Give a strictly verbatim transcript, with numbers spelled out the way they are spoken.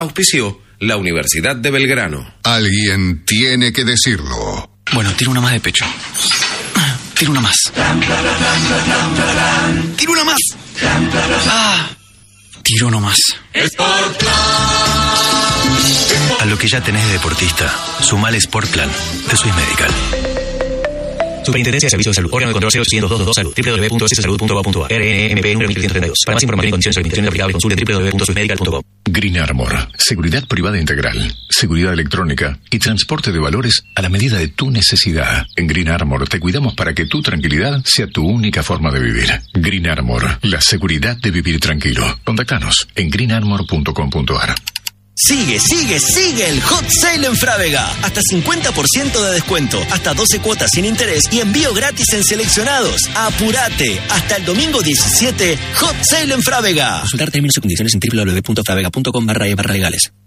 Auspició la Universidad de Belgrano. Alguien tiene que decirlo. Bueno, tiro una más de pecho. Tiro una más. Tiro una más. Ah, tiro uno más. A lo que ya tenés de deportista, sumale Sportplan de Swiss Medical. Superintendencia de Servicios de Salud. Órgano de control cero ochocientos doscientos veintidós Salud. w w w punto s s salud punto gov punto a r. R N M P número mil trescientos treinta y dos. Para más información y condiciones de limitaciones aplicables, consulte w w w punto swiss medical punto com. Green Armor. Seguridad privada integral, seguridad electrónica y transporte de valores a la medida de tu necesidad. En Green Armor te cuidamos para que tu tranquilidad sea tu única forma de vivir. Green Armor. La seguridad de vivir tranquilo. Contactanos en green armor punto com punto a r. Sigue, sigue, sigue el Hot Sale en Frávega. Hasta cincuenta por ciento de descuento, hasta doce cuotas sin interés y envío gratis en seleccionados. ¡Apurate! Hasta el domingo diecisiete, Hot Sale en Frávega. Consultar términos y condiciones en w w w punto frávega punto com barra e barra legales.